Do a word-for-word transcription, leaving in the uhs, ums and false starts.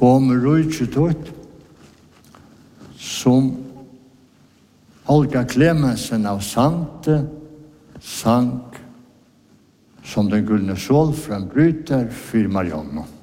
kommer rujtjut ut, som Olga Clemensen av Sante sang som den gullne sol frambryter for Marianne.